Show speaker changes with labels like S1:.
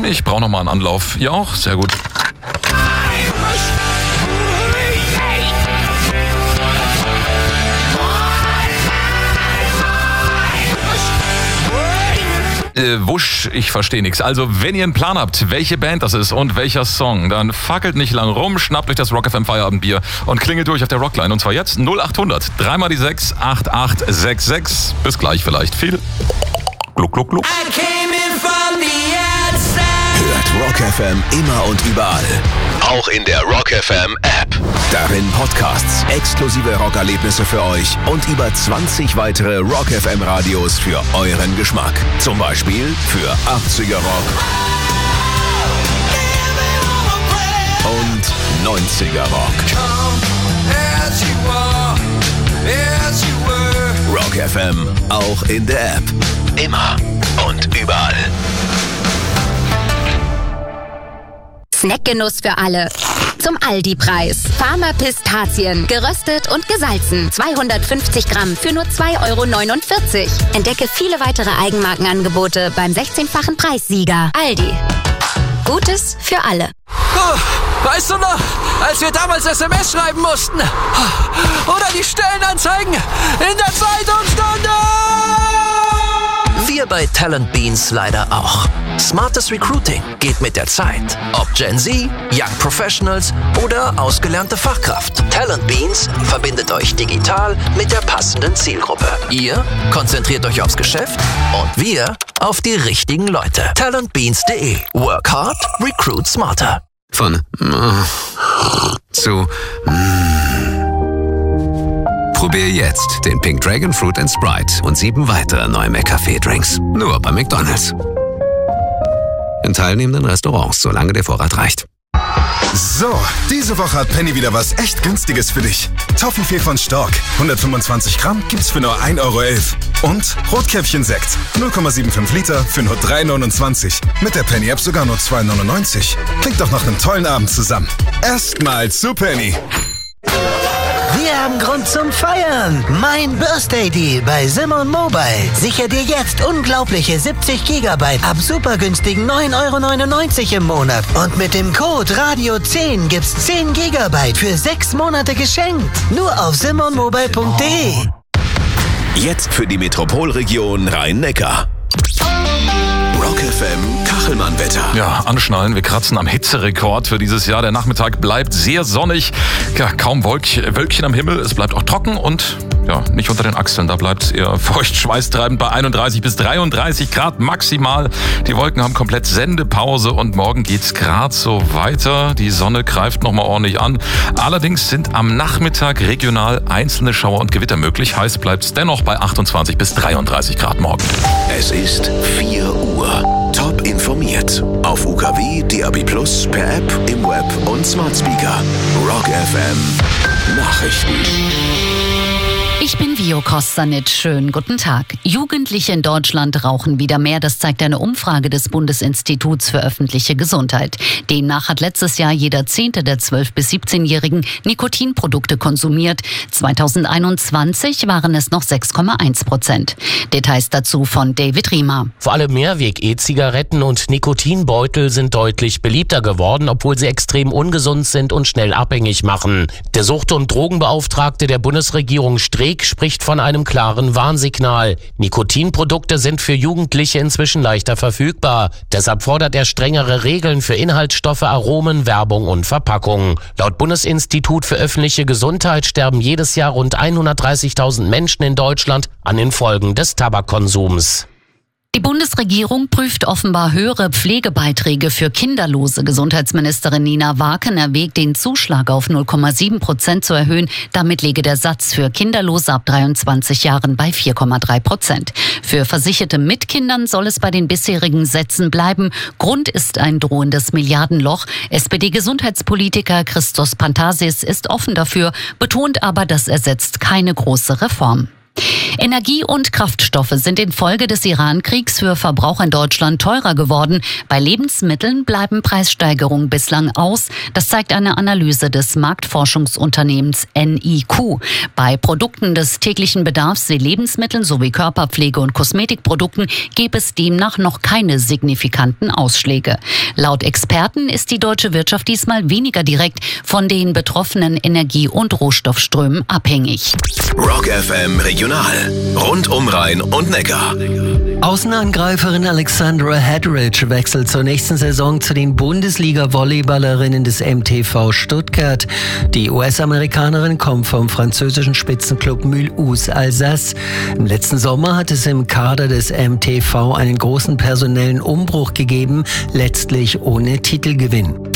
S1: Ich brauche nochmal einen Anlauf. Ihr auch? Sehr gut. Wusch, ich verstehe nichts. Also, wenn ihr einen Plan habt, welche Band das ist und welcher Song, dann fackelt nicht lang rum, schnappt euch das Rock FM Feierabendbier und klingelt durch auf der Rockline. Und zwar jetzt 0800 3 mal die 6 8866. Bis gleich vielleicht. Viel Gluck, Gluck, Gluck.
S2: Hört Rock FM immer und überall. Auch in der Rock FM App. Darin Podcasts, exklusive Rockerlebnisse für euch und über 20 weitere Rock FM Radios für euren Geschmack. Zum Beispiel für 80er Rock und 90er Rock. Rock FM, auch in der App. Immer und überall.
S3: Snackgenuss für alle. Zum Aldi-Preis. Farmer Pistazien, geröstet und gesalzen. 250 Gramm für nur 2,49 €. Entdecke viele weitere Eigenmarkenangebote beim 16-fachen Preissieger. Aldi. Gutes für alle.
S4: Weißt du noch, als wir damals SMS schreiben mussten? Oder die Stellenanzeigen in der Zeitungsstunde? Wir bei Talent Beans leider auch. Smartes Recruiting geht mit der Zeit. Ob Gen Z, Young Professionals oder ausgelernte Fachkraft. Talent Beans verbindet euch digital mit der passenden Zielgruppe. Ihr konzentriert euch aufs Geschäft und wir auf die richtigen Leute. Talentbeans.de. Work hard, recruit smarter.
S5: Von zu Probier jetzt den Pink Dragon Fruit & Sprite und 7 weitere neue McCafé-Drinks. Nur bei McDonald's. In teilnehmenden Restaurants, solange der Vorrat reicht.
S6: So, diese Woche hat Penny wieder was echt Günstiges für dich. Toffifee von Stork, 125 Gramm gibt's für nur 1,11 €. Und Rotkäppchen-Sekt, 0,75 Liter für nur 3,29 €. Mit der Penny-App sogar nur 2,99 €. Klingt doch nach einem tollen Abend zusammen. Erstmal zu Penny.
S7: Wir haben Grund zum Feiern. Mein Birthday Deal bei Simon Mobile. Sicher dir jetzt unglaubliche 70 GB ab super günstigen 9,99 € im Monat. Und mit dem Code Radio10 gibt's 10 GB für 6 Monate geschenkt. Nur auf simonmobile.de.
S2: Jetzt für die Metropolregion Rhein-Neckar. Rock FM Kachelmann-Wetter.
S1: Ja, anschnallen. Wir kratzen am Hitzerekord für dieses Jahr. Der Nachmittag bleibt sehr sonnig. Ja, kaum Wölkchen am Himmel. Es bleibt auch trocken und ja, nicht unter den Achseln. Da bleibt es eher feucht, schweißtreibend bei 31 bis 33 Grad maximal. Die Wolken haben komplett Sendepause und morgen geht's gerade so weiter. Die Sonne greift nochmal ordentlich an. Allerdings sind am Nachmittag regional einzelne Schauer und Gewitter möglich. Heiß bleibt es dennoch bei 28 bis 33 Grad morgen.
S2: Es ist 4 Uhr. Top informiert. Auf UKW, DAB+, per App, im Web und Smart Speaker. Rock FM Nachrichten.
S8: Ich bin Vio Kostanic. Schönen guten Tag. Jugendliche in Deutschland rauchen wieder mehr. Das zeigt eine Umfrage des Bundesinstituts für öffentliche Gesundheit. Demnach hat letztes Jahr jeder 10. der 12- bis 17-Jährigen Nikotinprodukte konsumiert. 2021 waren es noch 6,1%. Details dazu von David Riemer.
S9: Vor allem Mehrweg-E-Zigaretten und Nikotinbeutel sind deutlich beliebter geworden, obwohl sie extrem ungesund sind und schnell abhängig machen. Der Sucht- und Drogenbeauftragte der Bundesregierung Streeck spricht von einem klaren Warnsignal. Nikotinprodukte sind für Jugendliche inzwischen leichter verfügbar. Deshalb fordert er strengere Regeln für Inhaltsstoffe, Aromen, Werbung und Verpackungen. Laut Bundesinstitut für öffentliche Gesundheit sterben jedes Jahr rund 130.000 Menschen in Deutschland an den Folgen des Tabakkonsums.
S8: Die Bundesregierung prüft offenbar höhere Pflegebeiträge für Kinderlose. Gesundheitsministerin Nina Waken erwägt, den Zuschlag auf 0,7% zu erhöhen. Damit liege der Satz für Kinderlose ab 23 Jahren bei 4,3%. Für Versicherte mit Kindern soll es bei den bisherigen Sätzen bleiben. Grund ist ein drohendes Milliardenloch. SPD-Gesundheitspolitiker Christos Pantasis ist offen dafür, betont aber, das ersetzt keine große Reform. Energie und Kraftstoffe sind infolge des Iran-Kriegs für Verbraucher in Deutschland teurer geworden. Bei Lebensmitteln bleiben Preissteigerungen bislang aus. Das zeigt eine Analyse des Marktforschungsunternehmens NIQ. Bei Produkten des täglichen Bedarfs wie Lebensmitteln sowie Körperpflege- und Kosmetikprodukten gäbe es demnach noch keine signifikanten Ausschläge. Laut Experten ist die deutsche Wirtschaft diesmal weniger direkt von den betroffenen Energie- und Rohstoffströmen abhängig.
S2: Rock FM Regional. Rund um Rhein und Neckar.
S7: Außenangreiferin Alexandra Hedridge wechselt zur nächsten Saison zu den Bundesliga-Volleyballerinnen des MTV Stuttgart. Die US-Amerikanerin kommt vom französischen Spitzenclub Mulhouse Alsace. Im letzten Sommer hat es im Kader des MTV einen großen personellen Umbruch gegeben, letztlich ohne Titelgewinn.